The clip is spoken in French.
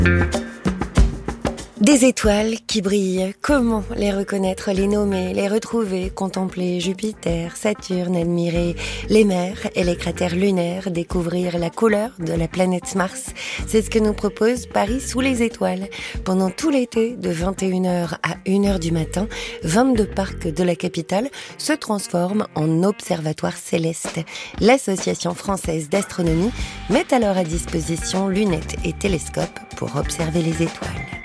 Des étoiles qui brillent, comment les reconnaître, les nommer, les retrouver, contempler Jupiter, Saturne, admirer les mers et les cratères lunaires, découvrir la couleur de la planète Mars. C'est ce que nous propose Paris sous les étoiles. Pendant tout l'été, de 21h à 1h du matin, 22 parcs de la capitale se transforment en observatoires célestes. L'Association française d'astronomie met alors à disposition lunettes et télescopes pour observer les étoiles.